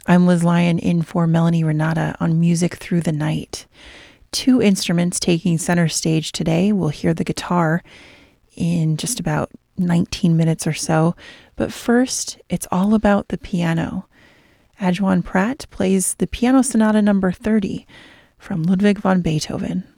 I'm Liz Lyon in for Melanie Renata on Music Through the Night. Two instruments taking center stage today. We'll hear the guitar in just about 19 minutes or so. But first, it's all about the piano. Adjoan Pratt plays the Piano Sonata number 30 from Ludwig van Beethoven.